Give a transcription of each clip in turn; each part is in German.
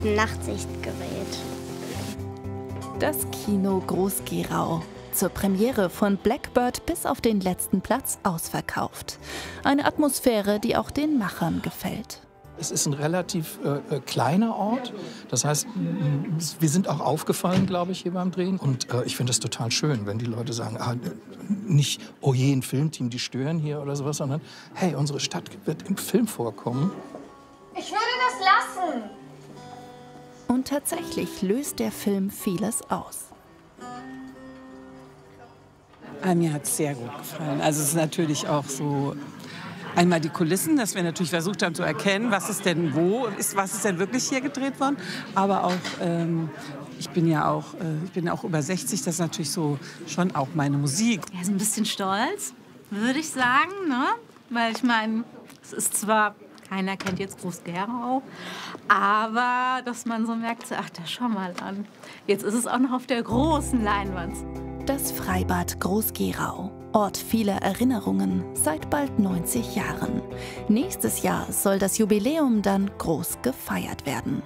Nachtsichtgerät. Das Kino Groß-Gerau. Zur Premiere von Blackbird bis auf den letzten Platz ausverkauft. Eine Atmosphäre, die auch den Machern gefällt. Es ist ein relativ kleiner Ort. Das heißt, wir sind auch aufgefallen, glaube ich, hier beim Drehen. Und ich finde es total schön, wenn die Leute sagen, nicht, oh je, ein Filmteam, die stören hier oder sowas, sondern, hey, unsere Stadt wird im Film vorkommen. Ich würde das lassen. Und tatsächlich löst der Film vieles aus. Mir hat es sehr gut gefallen. Also es ist natürlich auch so, einmal die Kulissen, dass wir natürlich versucht haben zu erkennen, was ist denn wo, was ist denn wirklich hier gedreht worden. Aber auch, ich bin ja auch über 60, das ist natürlich so schon auch meine Musik. Ja, so ein bisschen stolz, würde ich sagen, ne? Weil ich meine, es ist zwar, keiner kennt jetzt Groß-Gerau, aber dass man so merkt, so, ach, da schau mal an. Jetzt ist es auch noch auf der großen Leinwand. Das Freibad Groß-Gerau. Ort vieler Erinnerungen seit bald 90 Jahren. Nächstes Jahr soll das Jubiläum dann groß gefeiert werden.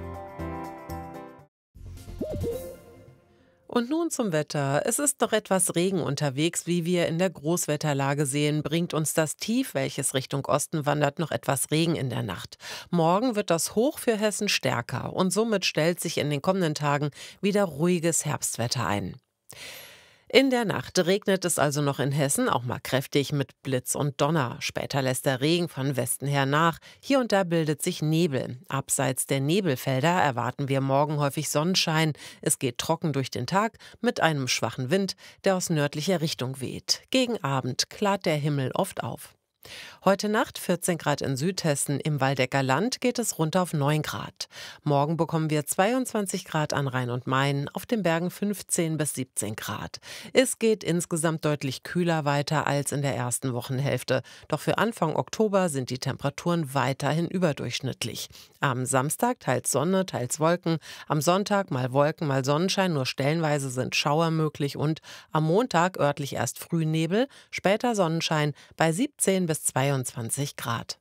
Und nun zum Wetter. Es ist noch etwas Regen unterwegs, wie wir in der Großwetterlage sehen, bringt uns das Tief, welches Richtung Osten wandert, noch etwas Regen in der Nacht. Morgen wird das Hoch für Hessen stärker und somit stellt sich in den kommenden Tagen wieder ruhiges Herbstwetter ein. In der Nacht regnet es also noch in Hessen, auch mal kräftig mit Blitz und Donner. Später lässt der Regen von Westen her nach. Hier und da bildet sich Nebel. Abseits der Nebelfelder erwarten wir morgen häufig Sonnenschein. Es geht trocken durch den Tag mit einem schwachen Wind, der aus nördlicher Richtung weht. Gegen Abend klart der Himmel oft auf. Heute Nacht 14 Grad in Südhessen, im Waldecker Land geht es runter auf 9 Grad. Morgen bekommen wir 22 Grad an Rhein und Main, auf den Bergen 15 bis 17 Grad. Es geht insgesamt deutlich kühler weiter als in der ersten Wochenhälfte. Doch für Anfang Oktober sind die Temperaturen weiterhin überdurchschnittlich. Am Samstag teils Sonne, teils Wolken. Am Sonntag mal Wolken, mal Sonnenschein, nur stellenweise sind Schauer möglich. Und am Montag örtlich erst Frühnebel, später Sonnenschein bei 17 bis 22 Grad.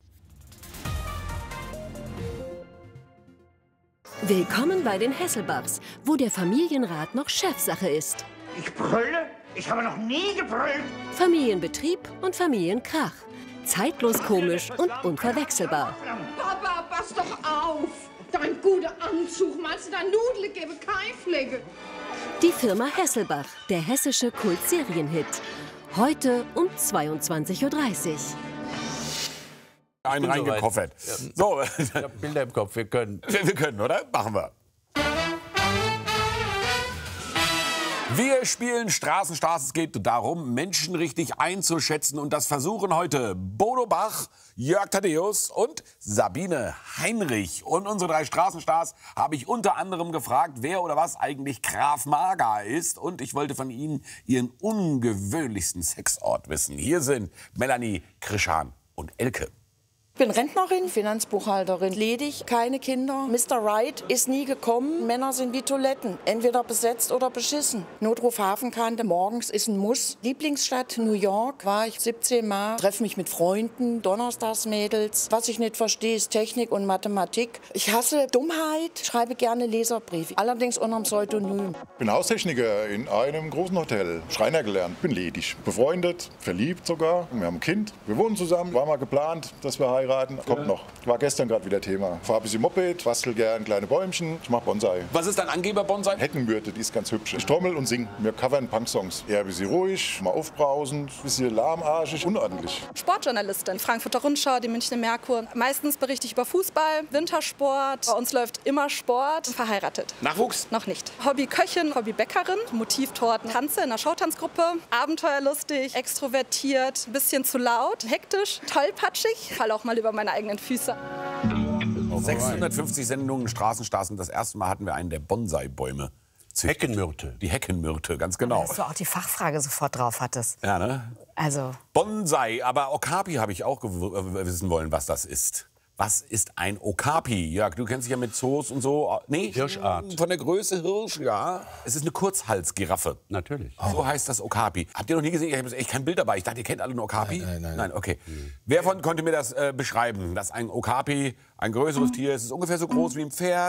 Willkommen bei den Hasselbachs, wo der Familienrat noch Chefsache ist. Ich brülle? Ich habe noch nie gebrüllt. Familienbetrieb und Familienkrach. Zeitlos komisch und unverwechselbar. Papa, pass doch auf. Dein guter Anzug, meinst du, dein Nudel gebe keine Flecke? Die Firma Hasselbach, der hessische Kult-Serienhit. Heute um 22:30 Uhr. Einen reingekoffert. Ja. So. Ich hab Bilder im Kopf, wir können. Wir können, oder? Machen wir. Wir spielen Straßenstars. Es geht darum, Menschen richtig einzuschätzen. Und das versuchen heute Bodo Bach, Jörg Thaddeus und Sabine Heinrich. Und unsere 3 Straßenstars habe ich unter anderem gefragt, wer oder was eigentlich Graf Maga ist. Und ich wollte von ihnen ihren ungewöhnlichsten Sexort wissen. Hier sind Melanie, Krischan und Elke. Ich bin Rentnerin, Finanzbuchhalterin, ledig, keine Kinder. Mr. Right ist nie gekommen. Männer sind wie Toiletten, entweder besetzt oder beschissen. Notruf Hafenkante, morgens ist ein Muss. Lieblingsstadt New York, war ich 17 Mal. Treffe mich mit Freunden, Donnerstagsmädels. Was ich nicht verstehe, ist Technik und Mathematik. Ich hasse Dummheit, schreibe gerne Leserbriefe, allerdings unter einem Pseudonym. Ich bin Haustechniker in einem großen Hotel, Schreiner gelernt, bin ledig. Befreundet, verliebt sogar. Wir haben ein Kind, wir wohnen zusammen, war mal geplant, dass wir heiraten. Kommt noch. War gestern gerade wieder Thema. Fahr ein bisschen Moped, bastel gern kleine Bäumchen. Ich mach Bonsai. Was ist dein Angeber-Bonsai? Heckenmyrte, die ist ganz hübsch. Ich trommel und sing. Wir covern Punk-Songs. Eher ein bisschen ruhig, mal aufbrausend, ein bisschen lahmarschig, unordentlich. Sportjournalistin, Frankfurter Rundschau, die Münchner Merkur. Meistens berichte ich über Fußball, Wintersport. Bei uns läuft immer Sport. Verheiratet. Nachwuchs? Noch nicht. Hobby Köchin, Hobby Bäckerin, Motivtorten, Tanze in der Showtanzgruppe. Abenteuerlustig, extrovertiert, ein bisschen zu laut, hektisch, tollpatschig. Fall auch mal über meine eigenen Füße. 650 Sendungen Straßenstars und das erste Mal hatten wir einen, der Bonsai-Bäume züchtet. Heckenmyrte. Die Heckenmyrte, ganz genau. Dass du auch die Fachfrage sofort drauf hattest. Ja, ne? Also. Bonsai, aber Okapi habe ich auch wissen wollen, was das ist. Was ist ein Okapi? Jörg, du kennst dich ja mit Zoos und so. Nee? Hirschart. Von der Größe Hirsch, ja. Es ist eine Kurzhalsgiraffe. Natürlich. So heißt das Okapi. Habt ihr noch nie gesehen? Ich habe echt kein Bild dabei. Ich dachte, ihr kennt alle einen Okapi. Nein, okay. Wer von konnte mir das beschreiben? Dass ein Okapi ein größeres Tier ist? Es ist ungefähr so groß wie ein Pferd.